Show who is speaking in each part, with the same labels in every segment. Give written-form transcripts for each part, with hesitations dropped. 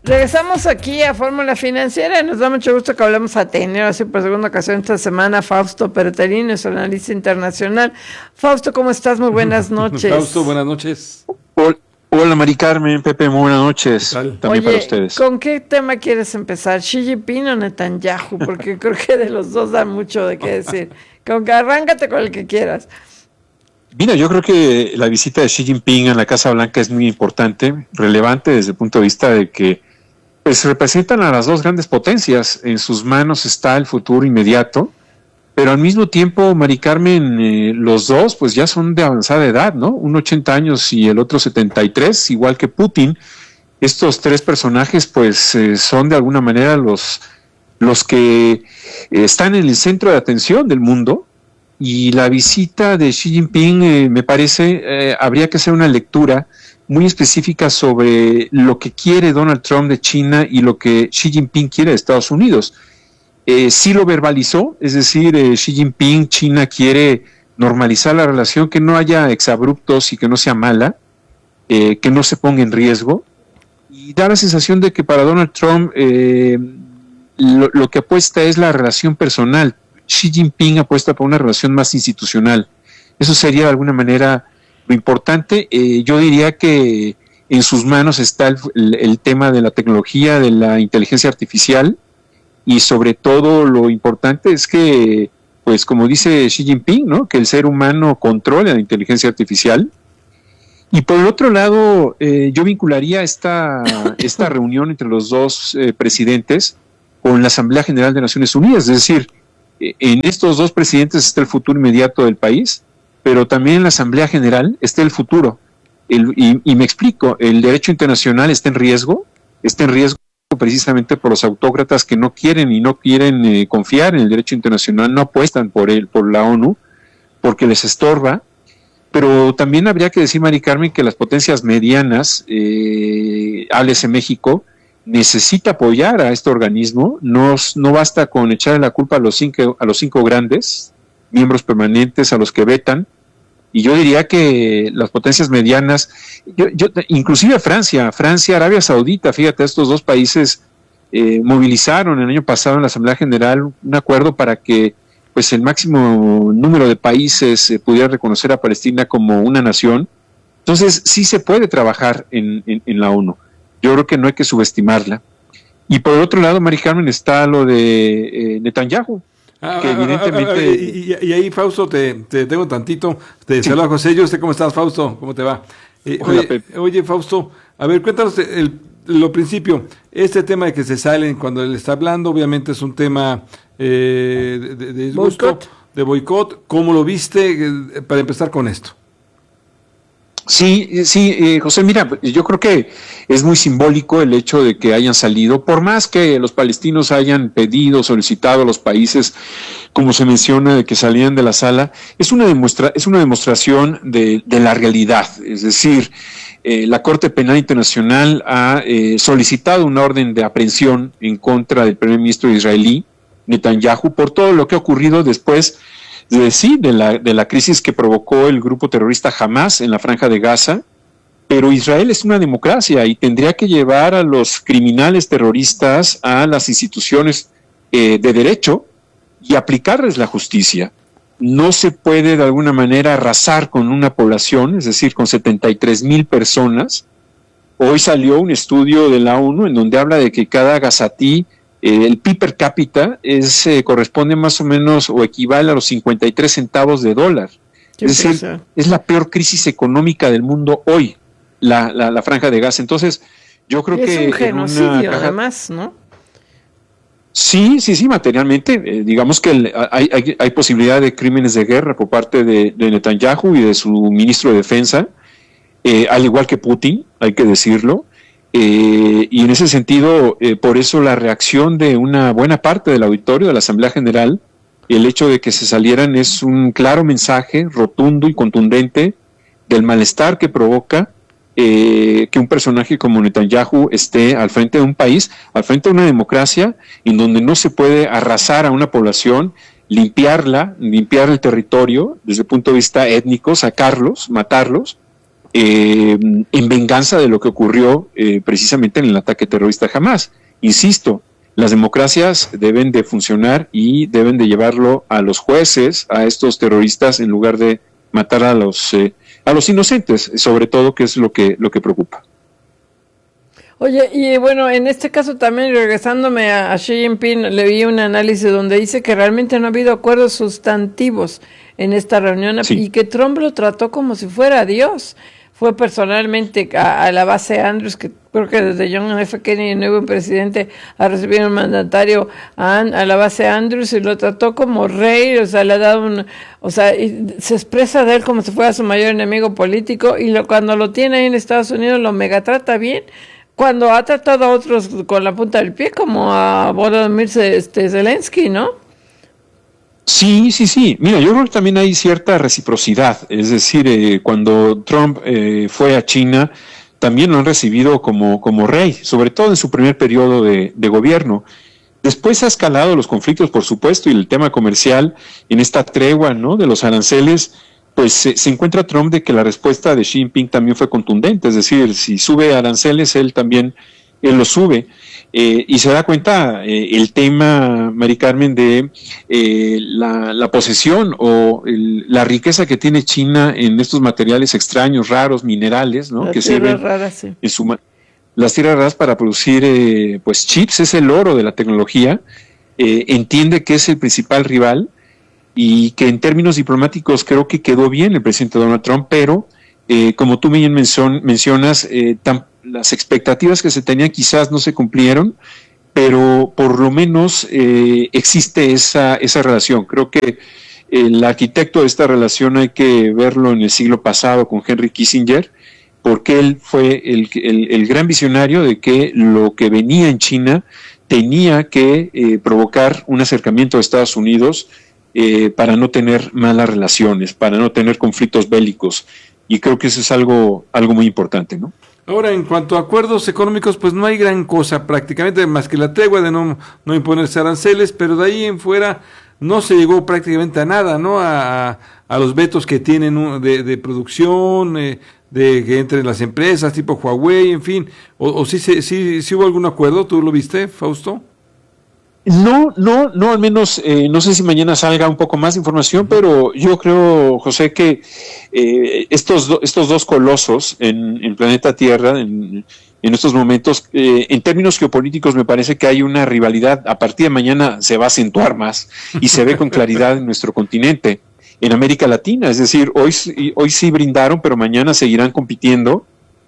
Speaker 1: Regresamos aquí a Fórmula Financiera y nos da mucho gusto que hablemos a tener así por segunda ocasión esta semana Fausto Perotterini, nuestro analista internacional. Fausto, ¿cómo estás? Muy buenas noches.
Speaker 2: Fausto, buenas noches.
Speaker 3: Hola, Mari Carmen, Pepe, muy buenas noches. También
Speaker 1: Oye,
Speaker 3: para ustedes.
Speaker 1: ¿con qué tema quieres empezar? ¿Xi Jinping o Netanyahu? Porque creo que de los dos dan mucho de qué decir. Arráncate con el que quieras.
Speaker 3: Mira, yo creo que la visita de Xi Jinping a la Casa Blanca es muy importante, relevante desde el punto de vista de que pues representan a las dos grandes potencias. En sus manos está el futuro inmediato, pero al mismo tiempo, Mari Carmen, los dos pues ya son de avanzada edad, ¿no? Uno 80 años y el otro 73, igual que Putin. Estos tres personajes pues son de alguna manera los que están en el centro de atención del mundo, y la visita de Xi Jinping me parece habría que hacer una lectura muy específica sobre lo que quiere Donald Trump de China y lo que Xi Jinping quiere de Estados Unidos. Sí lo verbalizó, es decir, Xi Jinping, China quiere normalizar la relación, que no haya exabruptos y que no sea mala, que no se ponga en riesgo, y da la sensación de que para Donald Trump lo que apuesta es la relación personal. Xi Jinping apuesta por una relación más institucional. Eso sería de alguna manera lo importante. Yo diría que en sus manos está el tema de la tecnología, de la inteligencia artificial, y sobre todo lo importante es que, pues como dice Xi Jinping, ¿no?, que el ser humano controle la inteligencia artificial. Y por el otro lado, yo vincularía esta reunión entre los dos presidentes con la Asamblea General de Naciones Unidas. Es decir, en estos dos presidentes está el futuro inmediato del país, pero también en la Asamblea General está el futuro. Y me explico, el derecho internacional está en riesgo precisamente por los autócratas que no quieren confiar en el derecho internacional, no apuestan por la ONU, porque les estorba. Pero también habría que decir, Mari Carmen, que las potencias medianas, háblese México, necesita apoyar a este organismo. No basta con echarle la culpa a los cinco grandes miembros permanentes, a los que vetan. Y yo diría que las potencias medianas, inclusive Francia, Arabia Saudita, fíjate, estos dos países movilizaron el año pasado en la Asamblea General un acuerdo para que pues el máximo número de países pudiera reconocer a Palestina como una nación. Entonces sí se puede trabajar en la ONU. Yo creo que no hay que subestimarla. Y por el otro lado, Mari Carmen, está lo de Netanyahu. Que evidentemente...
Speaker 2: Y ahí, Fausto, te tengo tantito. Te saluda José. Yo sé cómo estás, Fausto. ¿Cómo te va? Oye, Fausto, a ver, cuéntanos lo principio. Este tema de que se salen cuando él está hablando, obviamente es un tema de disgusto, de boicot. ¿Cómo lo viste para empezar con esto?
Speaker 3: Sí, José, mira, yo creo que es muy simbólico el hecho de que hayan salido, por más que los palestinos hayan solicitado a los países, como se menciona, de que salían de la sala. Es una demostración de la realidad. Es decir, la Corte Penal Internacional ha solicitado una orden de aprehensión en contra del primer ministro israelí, Netanyahu, por todo lo que ha ocurrido después de la crisis que provocó el grupo terrorista Hamas en la Franja de Gaza. Pero Israel es una democracia y tendría que llevar a los criminales terroristas a las instituciones de derecho y aplicarles la justicia. No se puede de alguna manera arrasar con una población, es decir, con 73,000 personas. Hoy salió un estudio de la ONU en donde habla de que cada gazatí, el PIB per cápita corresponde más o menos o equivale a los 53 centavos de dólar. Es decir, es la peor crisis económica del mundo hoy, la Franja de Gaza. Entonces, yo creo que...
Speaker 1: Es un genocidio, además, ¿no?
Speaker 3: Sí, materialmente. Digamos que hay posibilidad de crímenes de guerra por parte de Netanyahu y de su ministro de Defensa, al igual que Putin, hay que decirlo. Y en ese sentido, por eso la reacción de una buena parte del auditorio de la Asamblea General, el hecho de que se salieran es un claro mensaje rotundo y contundente del malestar que provoca que un personaje como Netanyahu esté al frente de un país, al frente de una democracia, en donde no se puede arrasar a una población, limpiar el territorio desde el punto de vista étnico, sacarlos, matarlos, en venganza de lo que ocurrió precisamente en el ataque terrorista de Hamás. Insisto, las democracias deben de funcionar y deben de llevarlo a los jueces, a estos terroristas, en lugar de matar a los inocentes, sobre todo, que es lo que preocupa.
Speaker 1: Oye, y bueno, en este caso también, regresándome a Xi Jinping, le vi un análisis donde dice que realmente no ha habido acuerdos sustantivos en esta reunión, sí, y que Trump lo trató como si fuera Dios. Fue personalmente a la base Andrews, que creo que desde John F. Kennedy, el nuevo presidente, a recibir un mandatario a la base Andrews, y lo trató como rey, o sea, le ha dado y se expresa de él como si fuera su mayor enemigo político, y cuando lo tiene ahí en Estados Unidos lo megatrata bien, cuando ha tratado a otros con la punta del pie, como a Volodymyr Zelensky, ¿no?
Speaker 3: Sí. Mira, yo creo que también hay cierta reciprocidad. Es decir, cuando Trump fue a China, también lo han recibido como rey, sobre todo en su primer periodo de gobierno. Después ha escalado los conflictos, por supuesto, y el tema comercial en esta tregua, ¿no?, de los aranceles. Pues se encuentra Trump de que la respuesta de Xi Jinping también fue contundente, es decir, si sube aranceles, él lo sube, y se da cuenta el tema, Mari Carmen, de la posesión o la riqueza que tiene China en estos materiales extraños, raros, minerales, ¿no?, que sirven
Speaker 1: raras, sí,
Speaker 3: las tierras raras para producir pues chips, es el oro de la tecnología. Entiende que es el principal rival, y que en términos diplomáticos creo que quedó bien el presidente Donald Trump, pero como tú bien mencionas, las expectativas que se tenían quizás no se cumplieron, pero por lo menos existe esa relación. Creo que el arquitecto de esta relación hay que verlo en el siglo pasado con Henry Kissinger, porque él fue el gran visionario de que lo que venía en China tenía que provocar un acercamiento a Estados Unidos, para no tener malas relaciones, para no tener conflictos bélicos, y creo que eso es algo muy importante, ¿no?
Speaker 2: Ahora, en cuanto a acuerdos económicos, pues no hay gran cosa prácticamente, más que la tregua de no imponerse aranceles, pero de ahí en fuera no se llegó prácticamente a nada, ¿no? A los vetos que tienen de producción, de que entren las empresas tipo Huawei, en fin, o sí hubo algún acuerdo. ¿Tú lo viste, Fausto?
Speaker 3: No, al menos no sé si mañana salga un poco más de información, pero yo creo, José, que estos dos colosos en planeta Tierra, en estos momentos, en términos geopolíticos, me parece que hay una rivalidad. A partir de mañana se va a acentuar más y se ve con claridad en nuestro continente, en América Latina. Es decir, hoy sí brindaron, pero mañana seguirán compitiendo.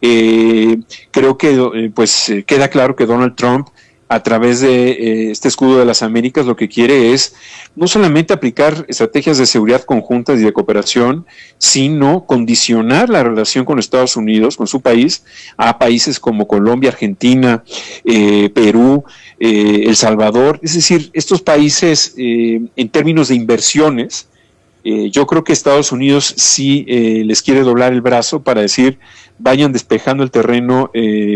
Speaker 3: Creo que queda claro que Donald Trump, a través de este escudo de las Américas, lo que quiere es no solamente aplicar estrategias de seguridad conjuntas y de cooperación, sino condicionar la relación con Estados Unidos, con su país, a países como Colombia, Argentina, Perú, El Salvador. Es decir, estos países, en términos de inversiones, yo creo que Estados Unidos sí les quiere doblar el brazo para decir: vayan despejando el terreno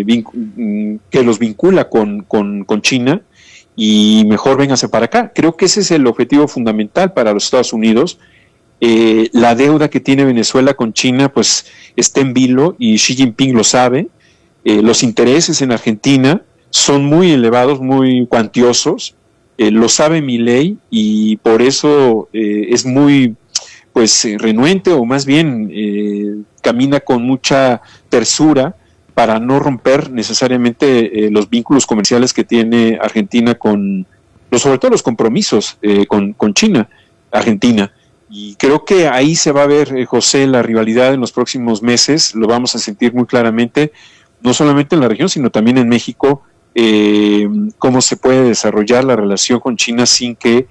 Speaker 3: que los vincula con China, y mejor vénganse para acá. Creo que ese es el objetivo fundamental para los Estados Unidos. La deuda que tiene Venezuela con China pues está en vilo, y Xi Jinping lo sabe. Los intereses en Argentina son muy elevados, muy cuantiosos. Lo sabe Milei, y por eso es muy renuente, o más bien camina con mucha tersura para no romper necesariamente los vínculos comerciales que tiene Argentina sobre todo los compromisos con China, Argentina. Y creo que ahí se va a ver, José, la rivalidad en los próximos meses. Lo vamos a sentir muy claramente, no solamente en la región, sino también en México, cómo se puede desarrollar la relación con China sin que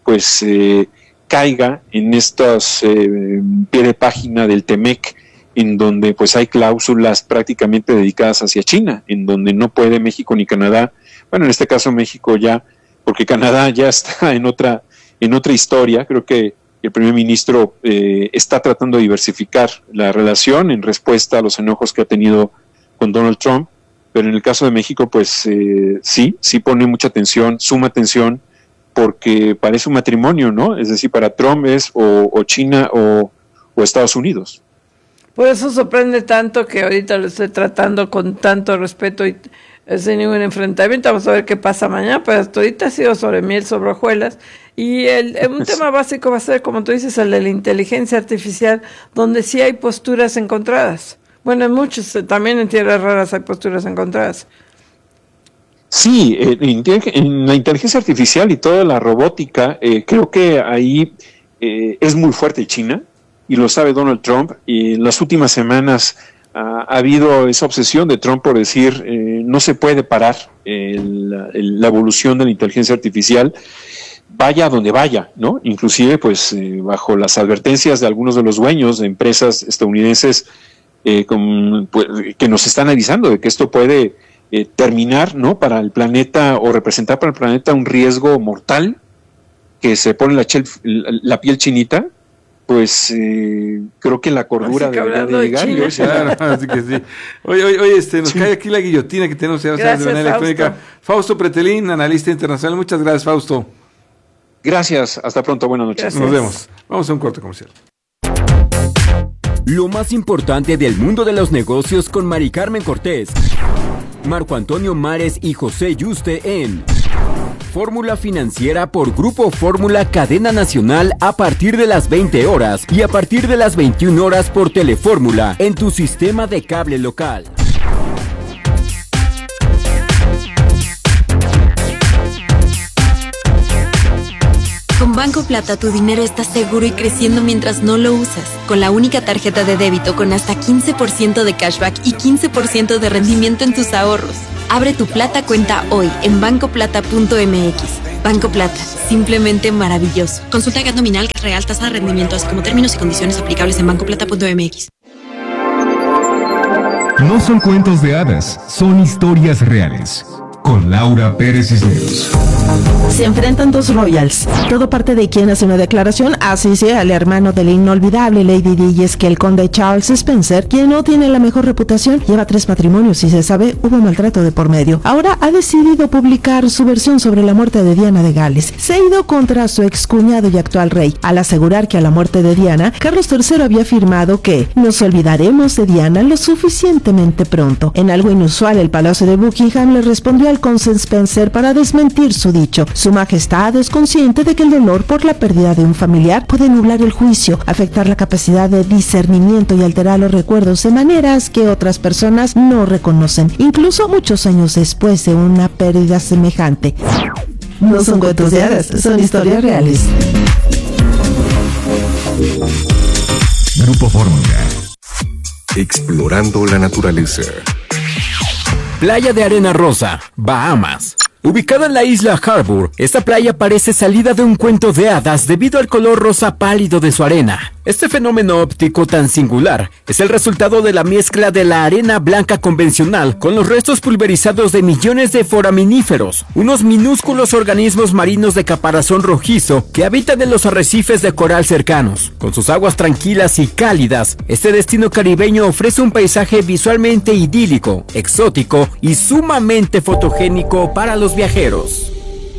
Speaker 3: caiga en estas pie de página del TEMEC, en donde pues hay cláusulas prácticamente dedicadas hacia China, en donde no puede México ni Canadá, bueno, en este caso México ya, porque Canadá ya está en otra historia. Creo que el primer ministro está tratando de diversificar la relación en respuesta a los enojos que ha tenido con Donald Trump, pero en el caso de México pues sí pone mucha atención, suma atención, porque parece un matrimonio, ¿no? Es decir, para Trump es o China o Estados Unidos.
Speaker 1: Por eso sorprende tanto que ahorita lo estoy tratando con tanto respeto y sin ningún enfrentamiento. Vamos a ver qué pasa mañana, pero hasta ahorita ha sido sobre miel, sobre hojuelas. Y un tema básico va a ser, como tú dices, el de la inteligencia artificial, donde sí hay posturas encontradas. Bueno, en muchos, también en tierras raras hay posturas encontradas.
Speaker 3: Sí, en la inteligencia artificial y toda la robótica, creo que ahí es muy fuerte China, y lo sabe Donald Trump, y en las últimas semanas ha habido esa obsesión de Trump por decir no se puede parar la evolución de la inteligencia artificial, vaya a donde vaya, ¿no? Inclusive, pues, bajo las advertencias de algunos de los dueños de empresas estadounidenses que nos están avisando de que esto puede terminar, ¿no? Para el planeta, o representar para el planeta un riesgo mortal, que se pone la piel chinita. Pues creo que la cordura debería de llegar.
Speaker 2: Claro, así que sí. Oye, nos cae aquí la guillotina que tenemos de manera electrónica. Fausto Pretelín, analista internacional. Muchas gracias, Fausto.
Speaker 3: Gracias, hasta pronto, buenas noches.
Speaker 2: Gracias. Nos vemos. Vamos a un corte comercial.
Speaker 4: Lo más importante del mundo de los negocios con Mari Carmen Cortés, Marco Antonio Mares y José Yuste en Fórmula Financiera por Grupo Fórmula Cadena Nacional a partir de las 20 horas y a partir de las 21 horas por Telefórmula en tu sistema de cable local.
Speaker 5: Con Banco Plata tu dinero está seguro y creciendo mientras no lo usas. Con la única tarjeta de débito con hasta 15% de cashback y 15% de rendimiento en tus ahorros. Abre tu Plata cuenta hoy en bancoplata.mx. Banco Plata, simplemente maravilloso. Consulta GAT nominal, real, tasa de rendimiento, así como términos y condiciones aplicables en bancoplata.mx.
Speaker 6: No son cuentos de hadas, son historias reales. Con Laura Pérez Cisneros.
Speaker 7: Se enfrentan dos royals. Todo parte de quien hace una declaración, así sea el hermano de la inolvidable Lady Di, y es que el conde Charles Spencer, quien no tiene la mejor reputación, lleva 3 matrimonios y se sabe hubo maltrato de por medio. Ahora ha decidido publicar su versión sobre la muerte de Diana de Gales. Se ha ido contra su excuñado y actual rey, al asegurar que a la muerte de Diana, Carlos III había afirmado que nos olvidaremos de Diana lo suficientemente pronto. En algo inusual, el Palacio de Buckingham le respondió al conde Spencer para desmentir su dicho. Su majestad es consciente de que el dolor por la pérdida de un familiar puede nublar el juicio, afectar la capacidad de discernimiento y alterar los recuerdos de maneras que otras personas no reconocen, incluso muchos años después de una pérdida semejante. No son cuentos de hadas, son historias reales.
Speaker 6: Grupo Fórmula. Explorando la naturaleza.
Speaker 4: Playa de Arena Rosa, Bahamas. Ubicada en la isla Harbour, esta playa parece salida de un cuento de hadas debido al color rosa pálido de su arena. Este fenómeno óptico tan singular es el resultado de la mezcla de la arena blanca convencional con los restos pulverizados de millones de foraminíferos, unos minúsculos organismos marinos de caparazón rojizo que habitan en los arrecifes de coral cercanos. Con sus aguas tranquilas y cálidas, este destino caribeño ofrece un paisaje visualmente idílico, exótico y sumamente fotogénico para los viajeros.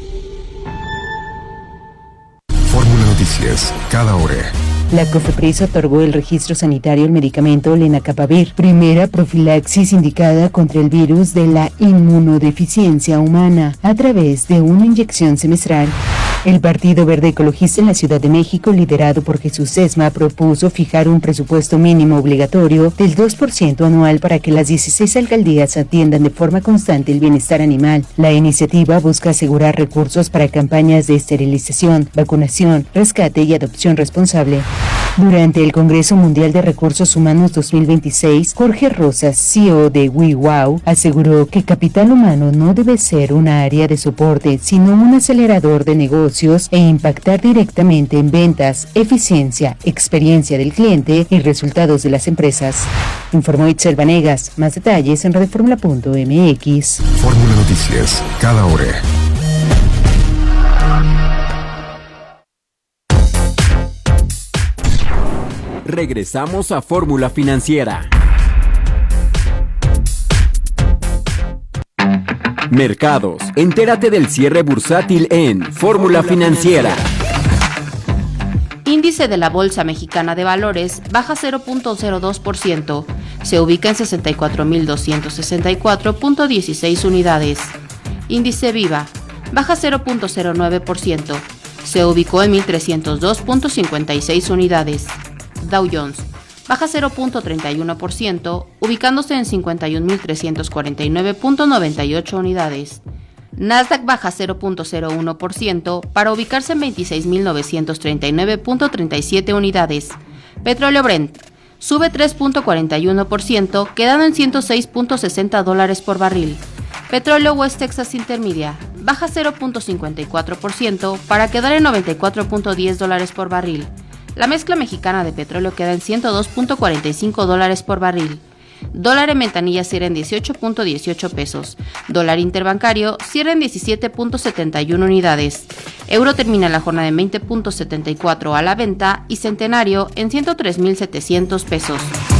Speaker 6: Fórmula Noticias, cada hora.
Speaker 8: La COFEPRIS otorgó el registro sanitario al medicamento lenacapavir, primera profilaxis indicada contra el virus de la inmunodeficiencia humana, a través de una inyección semestral. El Partido Verde Ecologista en la Ciudad de México, liderado por Jesús Sesma, propuso fijar un presupuesto mínimo obligatorio del 2% anual para que las 16 alcaldías atiendan de forma constante el bienestar animal. La iniciativa busca asegurar recursos para campañas de esterilización, vacunación, rescate y adopción responsable. Durante el Congreso Mundial de Recursos Humanos 2026, Jorge Rosas, CEO de WeWow, aseguró que capital humano no debe ser una área de soporte, sino un acelerador de negocios e impactar directamente en ventas, eficiencia, experiencia del cliente y resultados de las empresas. Informó Itzel Vanegas. Más detalles en radioformula.mx.
Speaker 6: Fórmula Noticias, cada hora.
Speaker 4: Regresamos a Fórmula Financiera. Mercados. Entérate del cierre bursátil en Fórmula Financiera.
Speaker 9: Índice de la Bolsa Mexicana de Valores baja 0.02%, se ubica en 64.264.16 unidades. Índice Viva baja 0.09%, se ubicó en 1.302.56 unidades. Dow Jones baja 0.31%, ubicándose en 51.349.98 unidades. Nasdaq baja 0.01% para ubicarse en 26.939.37 unidades. Petróleo Brent sube 3.41%, quedando en $106.60 por barril. Petróleo West Texas Intermedia baja 0.54% para quedar en $94.10 por barril. La mezcla mexicana de petróleo queda en $102.45 por barril. Dólar en ventanilla cierra en 18.18 pesos. Dólar interbancario cierra en 17.71 unidades. Euro termina la jornada en 20.74 a la venta y centenario en 103.700 pesos.